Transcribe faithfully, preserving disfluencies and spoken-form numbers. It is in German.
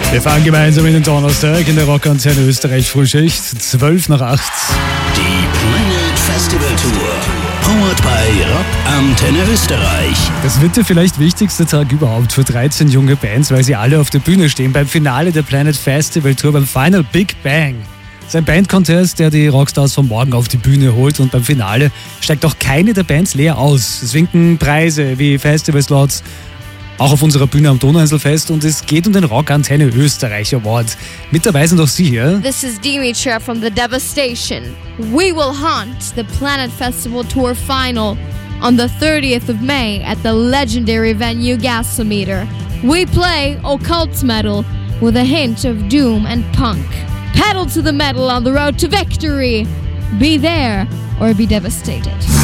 Wir fahren gemeinsam in den Donnerstag in der Rockantenne Österreich Frühschicht, zwölf nach acht. Die Planet Festival Tour, powered by Rockantenne Österreich. Das wird der vielleicht wichtigste Tag überhaupt für dreizehn junge Bands, weil sie alle auf der Bühne stehen beim Finale der Planet Festival Tour, beim Final Big Bang. Das ist ein Bandcontest, der die Rockstars von morgen auf die Bühne holt, und beim Finale steigt auch keine der Bands leer aus. Es winken Preise wie Festivalslots, auch auf unserer Bühne am Donauinselfest, und es geht um den Rockantenne Österreich Award. Mit dabei sind auch Sie hier. This is Dimitra from The Devastation. We will haunt the Planet Festival Tour final on the thirtieth of May at the legendary venue Gasometer. We play occult metal with a hint of doom and punk. Pedal to the metal on the road to victory. Be there or be devastated.